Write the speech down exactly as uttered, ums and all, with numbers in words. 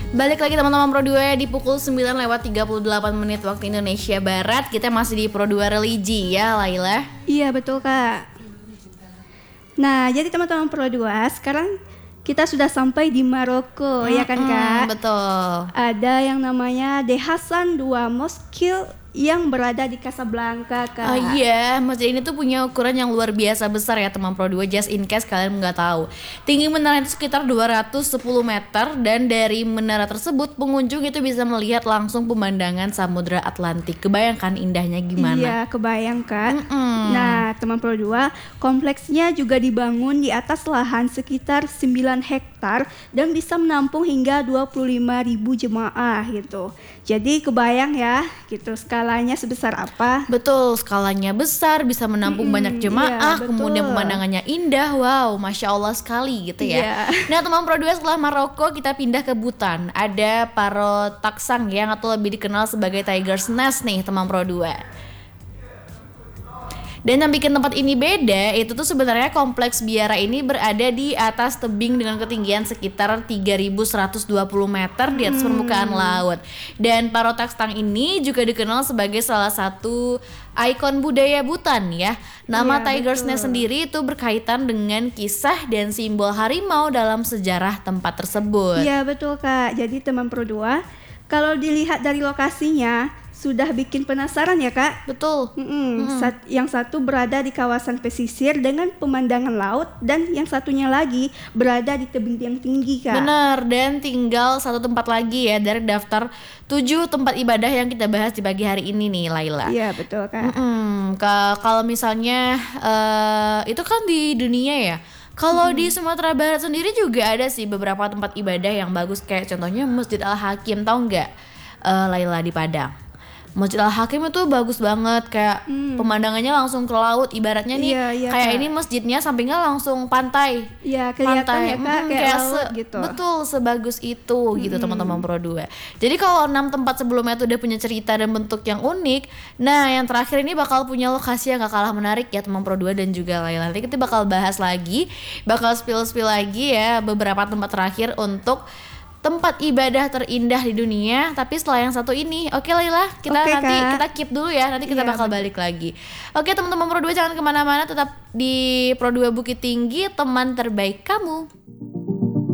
Balik lagi teman-teman Pro dua di pukul sembilan lewat tiga puluh delapan menit waktu Indonesia Barat. Kita masih di Pro dua Religi ya Laila. Iya betul Kak. Nah jadi teman-teman Pro dua, sekarang kita sudah sampai di Maroko hmm, ya kan Kak? Hmm, betul. Ada yang namanya De Hassan dua Mosque yang berada di Casablanca Kak. Oh iya, masjid ini tuh punya ukuran yang luar biasa besar ya teman Pro dua, just in case kalian nggak tahu. Tinggi menara itu sekitar dua ratus sepuluh meter dan dari menara tersebut pengunjung itu bisa melihat langsung pemandangan Samudra Atlantik. Kebayangkan indahnya gimana? Iya, kebayang Kak. Mm-mm. Nah, teman Pro dua, kompleksnya juga dibangun di atas lahan sekitar sembilan hektar dan bisa menampung hingga dua puluh lima ribu jemaah gitu. Jadi kebayang ya, gitu skalanya sebesar apa? Betul, skalanya besar, bisa menampung mm-hmm, banyak jemaah, iya, kemudian pemandangannya indah, wow, masya Allah sekali gitu ya. Iya. Nah teman Pro dua, setelah Maroko kita pindah ke Bhutan. Ada Paro Taksang yang atau lebih dikenal sebagai Tiger's Nest nih teman Pro dua. Dan yang bikin tempat ini beda itu tuh sebenarnya kompleks biara ini berada di atas tebing dengan ketinggian sekitar tiga ribu seratus dua puluh meter di atas permukaan laut. Dan Paro Taksang ini juga dikenal sebagai salah satu ikon budaya Bhutan ya. Nama ya, Tiger's Nest sendiri itu berkaitan dengan kisah dan simbol harimau dalam sejarah tempat tersebut. Iya betul Kak. Jadi teman Pro dua, kalau dilihat dari lokasinya sudah bikin penasaran ya Kak? Betul. Mm-mm. Sat- yang satu berada di kawasan pesisir dengan pemandangan laut dan yang satunya lagi berada di tebing yang tinggi Kak. Benar, dan tinggal satu tempat lagi ya dari daftar tujuh tempat ibadah yang kita bahas di pagi hari ini nih Laila. Iya betul Kak. Ka- kalau misalnya uh, itu kan di dunia ya. Kalau hmm. di Sumatera Barat sendiri juga ada sih beberapa tempat ibadah yang bagus, kayak contohnya Masjid Al-Hakim, tahu nggak uh, Laila di Padang? Masjid Al-Hakim itu bagus banget, kayak hmm. pemandangannya langsung ke laut, ibaratnya nih iya, iya, kayak Kak. Ini masjidnya sampingnya langsung pantai. Iya kelihatan pantai. ya Kak, hmm, kayak, kayak laut se- gitu. Betul, sebagus itu hmm. gitu teman-teman Pro dua. Jadi kalau enam tempat sebelumnya itu udah punya cerita dan bentuk yang unik, nah yang terakhir ini bakal punya lokasi yang gak kalah menarik ya teman Pro dua dan juga Laila. Nanti kita bakal bahas lagi, bakal spill-spill lagi ya beberapa tempat terakhir untuk tempat ibadah terindah di dunia. Tapi setelah yang satu ini, oke Laila, kita okay, nanti Kak. kita keep dulu ya. Nanti kita yeah, bakal betul. balik lagi. Oke teman-teman Pro dua, jangan kemana-mana, tetap di Pro dua Bukit Tinggi, teman terbaik kamu.